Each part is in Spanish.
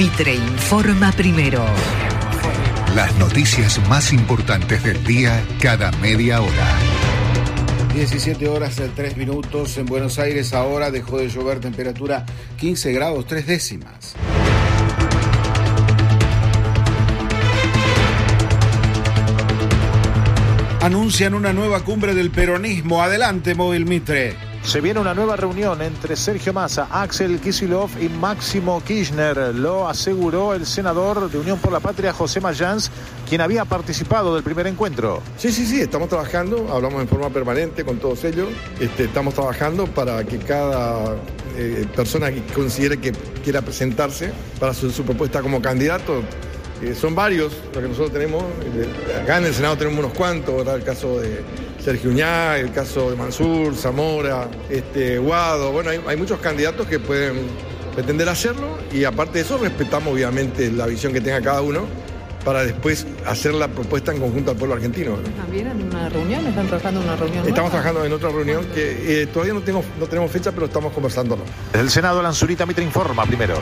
Mitre informa primero. Las noticias más importantes del día cada media hora. 17 horas 3 minutos en Buenos Aires. Ahora dejó de llover, temperatura 15 grados 3 décimas. Anuncian una nueva cumbre del peronismo. Adelante, Móvil Mitre. Se viene una nueva reunión entre Sergio Massa, Axel Kicillof y Máximo Kirchner. Lo aseguró el senador de Unión por la Patria, José Mayans, quien había participado del primer encuentro. Sí, estamos trabajando, hablamos en forma permanente con todos ellos. Estamos trabajando para que cada persona que considere que quiera presentarse para su propuesta como candidato. Son varios los que nosotros tenemos. Acá en el Senado tenemos unos cuantos, ¿verdad? El caso de Sergio Uñá, el caso de Mansur, Zamora, Guado. Bueno, hay muchos candidatos que pueden pretender hacerlo y aparte de eso respetamos obviamente la visión que tenga cada uno para después hacer la propuesta en conjunto al pueblo argentino. ¿También en una reunión? ¿Están trabajando en una reunión? Estamos trabajando en otra reunión que todavía no tenemos fecha, pero estamos conversándolo. Desde el Senado, Lanzurita Mitre informa primero.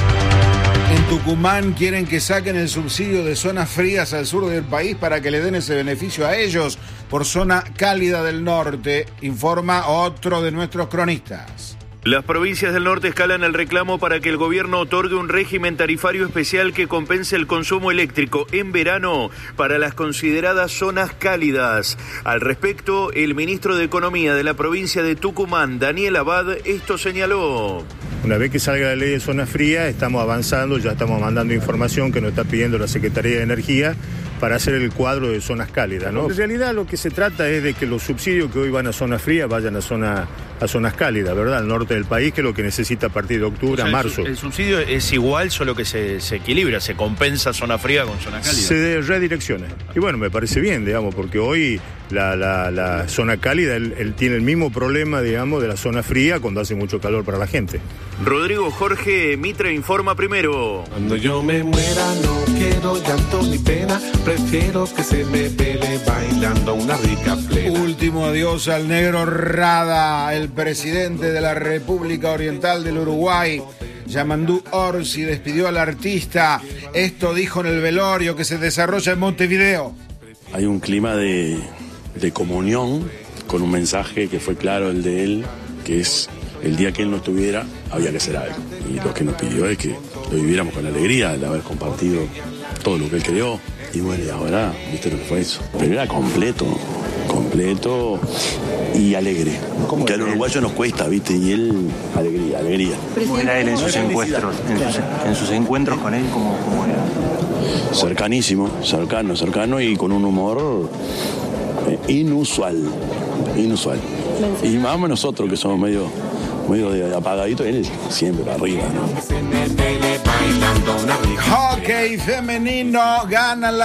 En Tucumán quieren que saquen el subsidio de zonas frías al sur del país para que le den ese beneficio a ellos por zona cálida del norte, informa otro de nuestros cronistas. Las provincias del norte escalan el reclamo para que el gobierno otorgue un régimen tarifario especial que compense el consumo eléctrico en verano para las consideradas zonas cálidas. Al respecto, el ministro de Economía de la provincia de Tucumán, Daniel Abad, esto señaló. Una vez que salga la ley de zona fría, estamos avanzando, ya estamos mandando información que nos está pidiendo la Secretaría de Energía para hacer el cuadro de zonas cálidas, ¿no? En realidad lo que se trata es de que los subsidios que hoy van a zonas frías vayan a zonas cálidas, ¿verdad? Al norte del país, que es lo que necesita a partir de octubre a marzo. El subsidio es igual, solo que se equilibra, se compensa zona fría con zona cálida. Se redirecciona. Y bueno, me parece bien, digamos, porque hoy la zona cálida él tiene el mismo problema, digamos, de la zona fría cuando hace mucho calor para la gente. Rodrigo Jorge Mitre informa primero. Cuando yo me muera no quiero llanto ni pena, prefiero que se me vele bailando una rica plena. Último adiós al negro Rada, el presidente de la República Oriental del Uruguay. Yamandú Orsi despidió al artista. Esto dijo en el velorio que se desarrolla en Montevideo. Hay un clima de comunión con un mensaje que fue claro el de él, que es el día que él no estuviera, había que hacer algo. Y lo que nos pidió es que lo viviéramos con alegría, de haber compartido todo lo que él creó. Y bueno, y ahora, ¿viste lo que fue eso? Pero era completo y alegre. Que al uruguayo nos cuesta, ¿viste? Y él, alegría. ¿Cómo era él en sus encuentros? En sus encuentros con él, ¿cómo era? Cercanísimo, cercano y con un humor inusual. Y más nosotros que somos medio de apagadito, él siempre para arriba, ¿no? Hockey femenino gana la